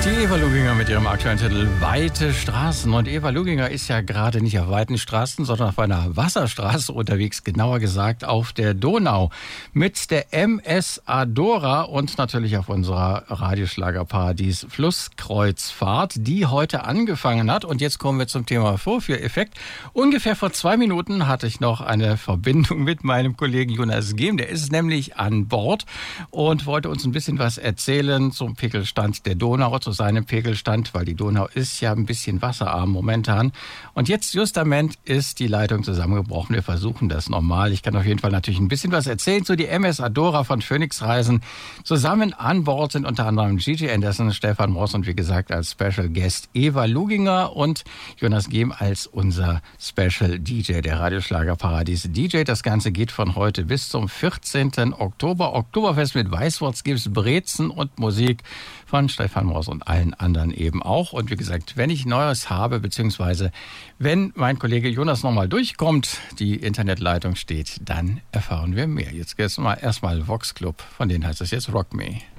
Die Eva Luginger mit ihrem aktuellen Titel Weite Straßen. Und Eva Luginger ist ja gerade nicht auf weiten Straßen, sondern auf einer Wasserstraße unterwegs, genauer gesagt auf der Donau. Mit der MS Adora und natürlich auf unserer Radioschlagerparadies Flusskreuzfahrt, die heute angefangen hat. Und jetzt kommen wir zum Thema Vorführeffekt. Ungefähr vor 2 Minuten hatte ich noch eine Verbindung mit meinem Kollegen Jonas Gehm. Der ist nämlich an Bord und wollte uns ein bisschen was erzählen zum Pegelstand der Donau, zu seinem Pegelstand, weil die Donau ist ja ein bisschen wasserarm momentan. Und jetzt justament ist die Leitung zusammengebrochen. Wir versuchen das nochmal. Ich kann auf jeden Fall natürlich ein bisschen was erzählen zu die MS Adora von Phoenix Reisen. Zusammen an Bord sind unter anderem Gigi Anderson, Stefan Moss und wie gesagt als Special Guest Eva Luginger und Jonas Gehm als unser Special DJ, der Radioschlagerparadies DJ. Das Ganze geht von heute bis zum 14. Oktober. Oktoberfest mit Weißwurst, gibt's Brezen und Musik von Stefan Moss und allen anderen eben auch. Und wie gesagt, wenn ich Neues habe, beziehungsweise wenn mein Kollege Jonas nochmal durchkommt, die Internetleitung steht, dann erfahren wir mehr. Jetzt erstmal Vox Club, von denen heißt es jetzt Rock Me.